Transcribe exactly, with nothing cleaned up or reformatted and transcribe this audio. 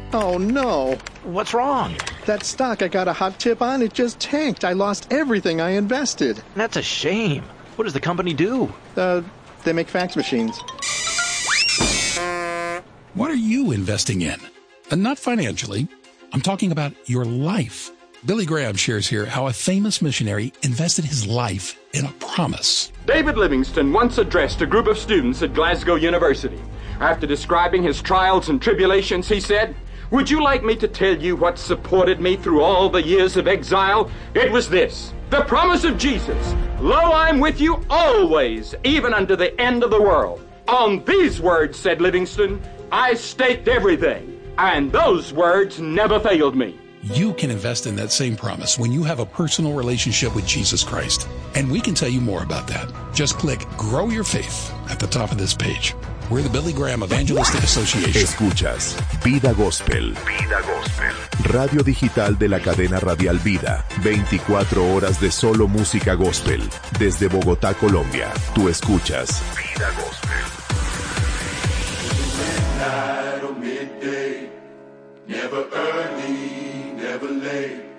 Oh, no. What's wrong? That stock I got a hot tip on, it just tanked. I lost everything I invested. That's a shame. What does the company do? Uh, they make fax machines. What are you investing in? And not financially. I'm talking about your life. Billy Graham shares here how a famous missionary invested his life in a promise. David Livingstone once addressed a group of students at Glasgow University. After describing his trials and tribulations, he said, "Would you like me to tell you what supported me through all the years of exile? It was this, the promise of Jesus. Lo, I'm with you always, even unto the end of the world. On these words," said Livingstone, "I staked everything, and those words never failed me." You can invest in that same promise when you have a personal relationship with Jesus Christ. And we can tell you more about that. Just click Grow Your Faith at the top of this page. We're the Billy Graham Evangelistic Association. Escuchas Vida Gospel. Vida Gospel. Radio digital de la cadena radial Vida. veinticuatro horas de solo música gospel. Desde Bogotá, Colombia. Tú escuchas Vida Gospel. Midnight or midday, never early, never late.